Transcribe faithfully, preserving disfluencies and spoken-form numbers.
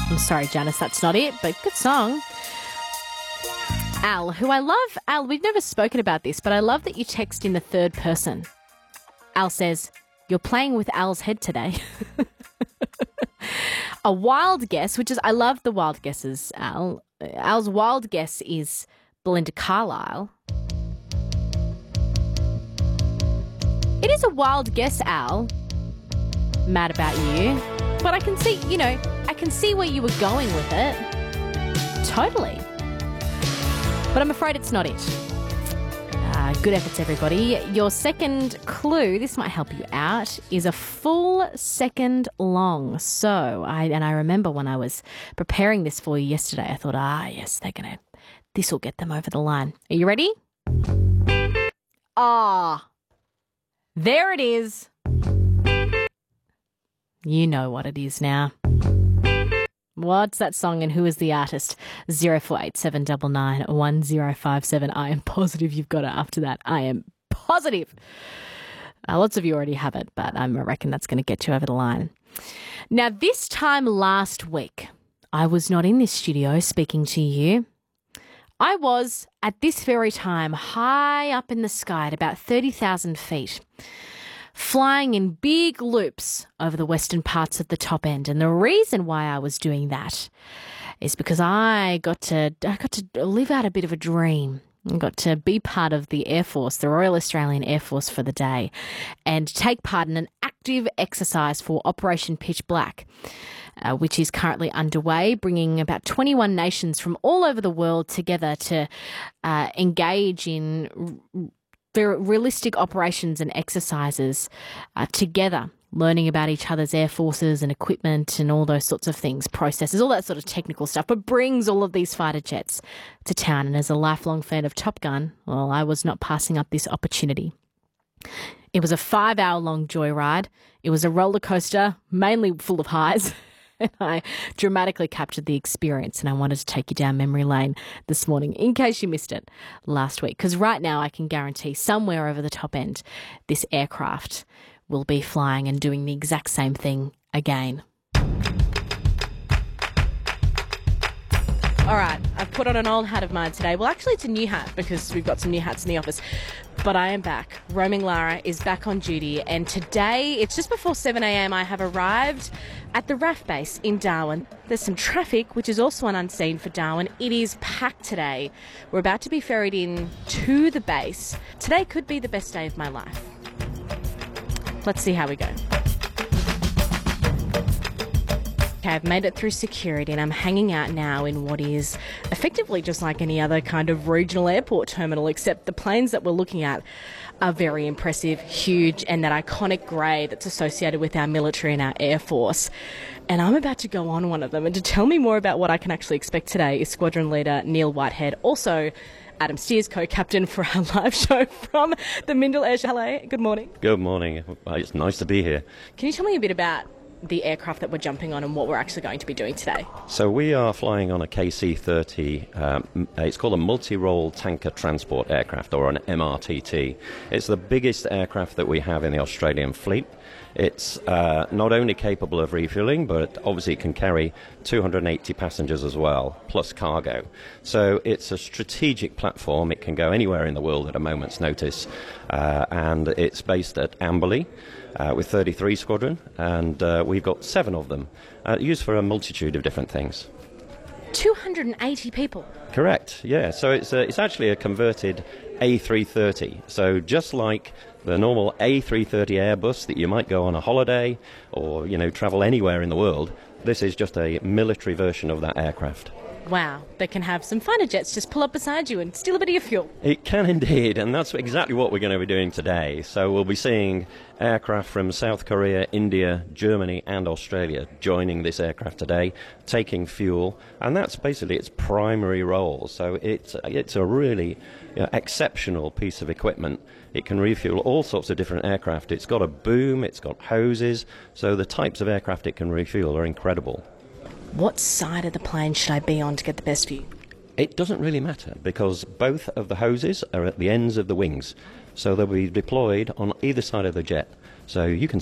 I'm sorry, Janice, that's not it, but good song. Al, who I love. Al, we've never spoken about this, but I love that you text in the third person. Al says, you're playing with Al's head today. A wild guess, which is, I love the wild guesses, Al. Al's wild guess is Belinda Carlisle. It is a wild guess, Al. Mad about you. But I can see, you know, I can see where you were going with it. Totally. But I'm afraid it's not it. Uh, good efforts, everybody. Your second clue, this might help you out, is a full second long. So, I and I remember when I was preparing this for you yesterday, I thought, ah, yes, they're going to, this will get them over the line. Are you ready? Ah, there it is. You know what it is now. What's that song and who is the artist? zero four eight seven nine nine one zero five seven. I am positive you've got it after that. I am positive. Uh, lots of you already have it, but um, I reckon that's going to get you over the line. Now, this time last week, I was not in this studio speaking to you. I was, at this very time, high up in the sky at about thirty thousand feet, flying in big loops over the western parts of the top end. And the reason why I was doing that is because I got to I got to live out a bit of a dream. I got to be part of the Air Force, the Royal Australian Air Force, for the day and take part in an active exercise for Operation Pitch Black, uh, which is currently underway, bringing about twenty-one nations from all over the world together to uh, engage in very realistic operations and exercises uh, together, learning about each other's air forces and equipment and all those sorts of things, processes, all that sort of technical stuff, but brings all of these fighter jets to town. And as a lifelong fan of Top Gun, well, I was not passing up this opportunity. It was a five-hour-long joyride. It was a roller coaster, mainly full of highs. And I dramatically captured the experience, and I wanted to take you down memory lane this morning in case you missed it last week. Because right now I can guarantee somewhere over the top end, this aircraft will be flying and doing the exact same thing again. All right, I've put on an old hat of mine today. Well, actually, it's a new hat because we've got some new hats in the office. But I am back. Roaming Lara is back on duty. And today, it's just before seven a.m, I have arrived at the R A F base in Darwin. There's some traffic, which is also an unseen for Darwin. It is packed today. We're about to be ferried in to the base. Today could be the best day of my life. Let's see how we go. Okay, I've made it through security and I'm hanging out now in what is effectively just like any other kind of regional airport terminal, except the planes that we're looking at are very impressive, huge, and that iconic grey that's associated with our military and our Air Force. And I'm about to go on one of them. And to tell me more about what I can actually expect today is Squadron Leader Neil Whitehead, also Adam Steers, co-captain for our live show from the Mindil Air Chalet. Good morning. Good morning. It's nice to be here. Can you tell me a bit about the aircraft that we're jumping on and what we're actually going to be doing today? So we are flying on a K C thirty. Um, it's called a multi-role tanker transport aircraft, or an M R T T. It's the biggest aircraft that we have in the Australian fleet. It's uh, not only capable of refueling, but obviously it can carry two hundred eighty passengers as well, plus cargo. So it's a strategic platform. It can go anywhere in the world at a moment's notice. Uh, and it's based at Amberley uh, with thirty-three Squadron, and uh, we've got seven of them, uh, used for a multitude of different things. two hundred eighty people? Correct, yeah. So it's, a, it's actually a converted A three thirty. So just like the normal A three thirty Airbus that you might go on a holiday or, you know, travel anywhere in the world, this is just a military version of that aircraft. Wow, they can have some fighter jets just pull up beside you and steal a bit of your fuel. It can indeed, and that's exactly what we're going to be doing today. So we'll be seeing aircraft from South Korea, India, Germany and Australia joining this aircraft today, taking fuel, and that's basically its primary role. So it's, it's a really you know, exceptional piece of equipment. It can refuel all sorts of different aircraft. It's got a boom, it's got hoses, so the types of aircraft it can refuel are incredible. What side of the plane should I be on to get the best view? It doesn't really matter because both of the hoses are at the ends of the wings, so they'll be deployed on either side of the jet. So you can